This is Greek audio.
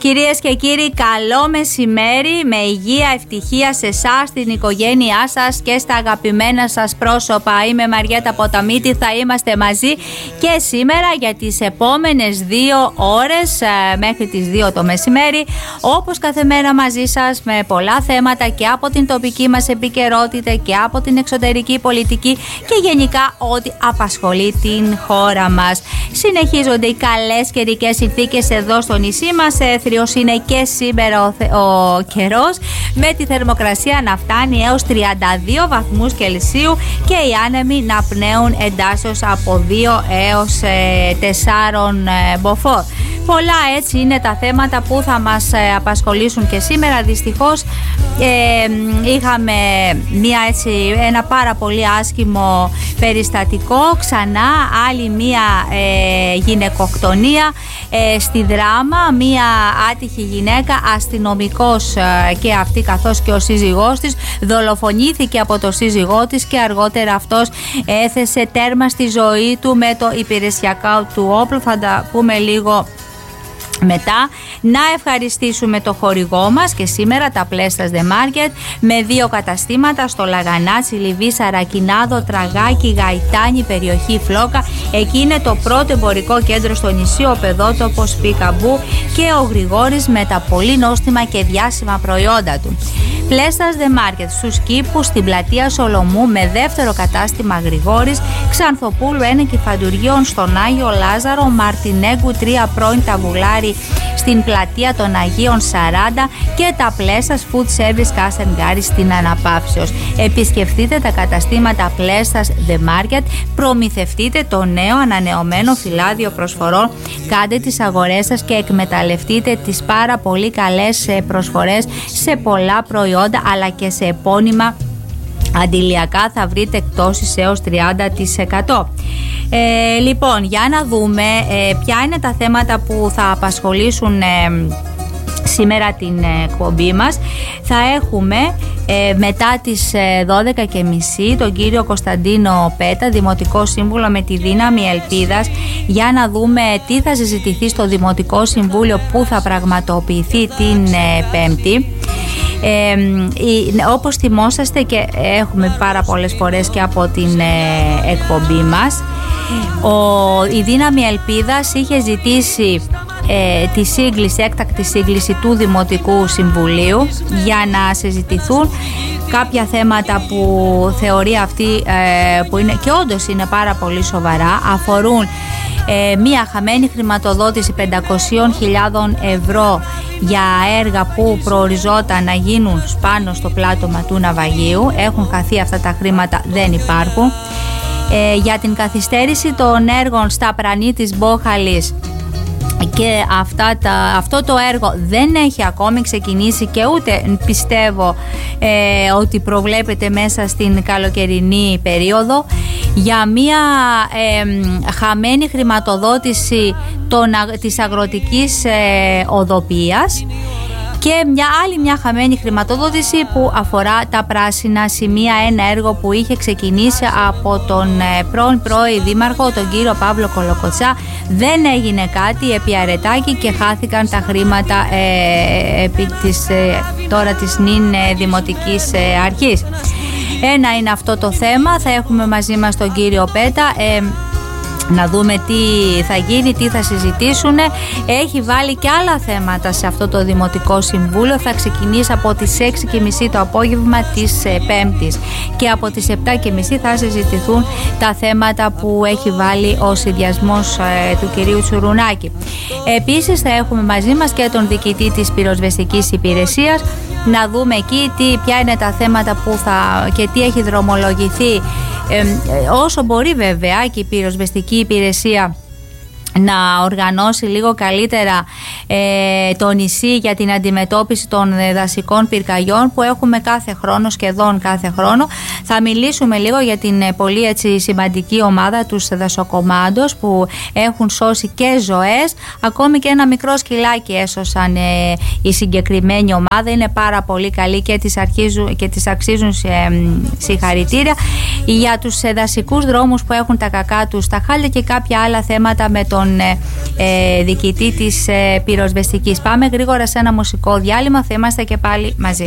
Κυρίες και κύριοι, καλό μεσημέρι, με υγεία, ευτυχία σε εσάς, στην οικογένειά σας και στα αγαπημένα σας πρόσωπα. Είμαι Μαριέτα Ποταμίτη, θα είμαστε μαζί και σήμερα για τις επόμενες 2 ώρες μέχρι τις 2 το μεσημέρι, όπως κάθε μέρα μαζί σας με πολλά θέματα και από την τοπική μας επικαιρότητα και από την εξωτερική πολιτική και γενικά ό,τι απασχολεί την χώρα μας. Συνεχίζονται οι καλές καιρικές συνθήκες εδώ στο νησί μας. Έθριος είναι και σήμερα ο καιρός, με τη θερμοκρασία να φτάνει έως 32 βαθμούς Κελσίου και οι άνεμοι να πνέουν εντάσσεως από 2 έως 4 μποφόρ. Πολλά έτσι είναι τα θέματα που θα μας απασχολήσουν και σήμερα. Δυστυχώς είχαμε ένα πάρα πολύ άσχημο περιστατικό, ξανά άλλη μία γυναικοκτονία στη Δράμα. Μία άτυχη γυναίκα, αστυνομικός και αυτή καθώς και ο σύζυγός της, δολοφονήθηκε από το σύζυγό της και αργότερα αυτός έθεσε τέρμα στη ζωή του με το υπηρεσιακό του όπλο. Θα τα πούμε λίγο μετά. Να ευχαριστήσουμε το χορηγό μας και σήμερα, τα Πλέστας The Market, με 2 καταστήματα στο Λαγανάτσι, Λιβύη, Σαρακινάδο, Τραγάκι, Γαϊτάνη, περιοχή Φλόκα. Εκεί είναι το πρώτο εμπορικό κέντρο στο νησί, ο παιδότοπος Πικαμπού και ο Γρηγόρης με τα πολύ νόστιμα και διάσημα προϊόντα του. Πλέστας The Market στους Κήπους, στην πλατεία Σολομού, με δεύτερο κατάστημα Γρηγόρης, Ξανθοπούλου 1 Κηφαντουργίων στον Άγιο Λάζαρο, Μαρτινέγκου 3 πρώην Ταβουλάρη στην πλατεία των Αγίων 40 και τα Πλέστας Food Service Κάσενγκάρη στην Αναπαύσεως. Επισκεφτείτε τα καταστήματα Πλέστας The Market, προμηθευτείτε το νέο ανανεωμένο φυλάδιο προσφορών, κάντε τις αγορές σας και εκμεταλλευτείτε τις πάρα πολύ καλές προσφορές σε πολλά προϊόντα αλλά και σε επώνυμα αντιλιακά. Θα βρείτε εκτόσεις έως 30%. Λοιπόν, για να δούμε ποια είναι τα θέματα που θα απασχολήσουν σήμερα την εκπομπή μας. Θα έχουμε μετά τις 12:30 τον κύριο Κωνσταντίνο Πέτα, Δημοτικό Σύμβουλο με τη δύναμη ελπίδας, για να δούμε τι θα συζητηθεί στο Δημοτικό Συμβούλιο που θα πραγματοποιηθεί την Πέμπτη. Όπως θυμόσαστε και έχουμε πάρα πολλές φορές και από την εκπομπή μας, η δύναμη ελπίδας είχε ζητήσει τη σύγκληση, έκτακτη σύγκληση του Δημοτικού Συμβουλίου για να συζητηθούν κάποια θέματα που θεωρεί αυτή που είναι και όντως είναι πάρα πολύ σοβαρά. Αφορούν μία χαμένη χρηματοδότηση 500.000 ευρώ για έργα που προοριζόταν να γίνουν πάνω στο πλάτωμα του ναυαγίου. Έχουν χαθεί αυτά τα χρήματα, δεν υπάρχουν. Για την καθυστέρηση των έργων στα πρανή της Μπόχαλης, και αυτό το έργο δεν έχει ακόμη ξεκινήσει και ούτε πιστεύω ότι προβλέπεται μέσα στην καλοκαιρινή περίοδο. Για μια χαμένη χρηματοδότηση της αγροτικής οδοποιίας και μια χαμένη χρηματοδότηση που αφορά τα πράσινα σημεία, ένα έργο που είχε ξεκινήσει από τον πρώην δήμαρχο, τον κύριο Παύλο Κολοκοτσά. Δεν έγινε κάτι επί αρετάκι και χάθηκαν τα χρήματα επί της νυν Δημοτικής Αρχής. Ένα είναι αυτό το θέμα. Θα έχουμε μαζί μας τον κύριο Πέτα να δούμε τι θα γίνει, τι θα συζητήσουν. Έχει βάλει και άλλα θέματα σε αυτό το Δημοτικό Συμβούλιο. Θα ξεκινήσει από τις 6:30 το απόγευμα της Πέμπτης και από τις 7:30 θα συζητηθούν τα θέματα που έχει βάλει ο συνδυασμός του κυρίου Τσουρουνάκη. Επίσης θα έχουμε μαζί μας και τον διοικητή της πυροσβεστικής υπηρεσίας, να δούμε εκεί ποια είναι τα θέματα που και τι έχει δρομολογηθεί, όσο μπορεί βέβαια και η πυροσβεστική υπηρεσία να οργανώσει λίγο καλύτερα το νησί για την αντιμετώπιση των δασικών πυρκαγιών που έχουμε κάθε χρόνο, σχεδόν κάθε χρόνο. Θα μιλήσουμε λίγο για την πολύ έτσι σημαντική ομάδα, τους δασοκομάντος, που έχουν σώσει και ζωές. Ακόμη και ένα μικρό σκυλάκι έσωσαν η συγκεκριμένη ομάδα. Είναι πάρα πολύ καλή και τις αξίζουν συγχαρητήρια. Για τους δασικούς δρόμους που έχουν τα κακά τους τα χάλια και κάποια άλλα θέματα με τον τον διοικητή της πυροσβεστικής. Πάμε γρήγορα σε ένα μουσικό διάλειμμα, θα είμαστε και πάλι μαζί.